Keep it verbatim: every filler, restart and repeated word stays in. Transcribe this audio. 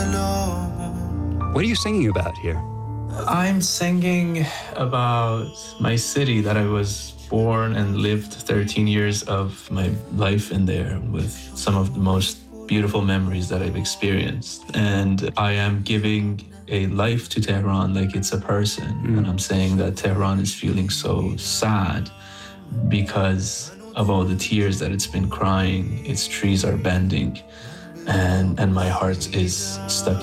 What are you singing about here? I'm singing about my city that I was born and lived thirteen years of my life in there with some of the most beautiful memories that I've experienced. And I am giving a life to Tehran like it's a person. Mm. And I'm saying that Tehran is feeling so sad because of all the tears that it's been crying. Its trees are bending. And, and my heart is stuck